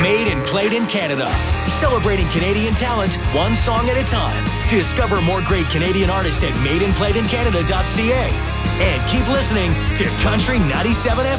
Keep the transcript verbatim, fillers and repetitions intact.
Made and played in Canada. Celebrating Canadian talent, one song at a time. Discover more great Canadian artists at made and played in canada dot c a. And keep listening to Country ninety-seven F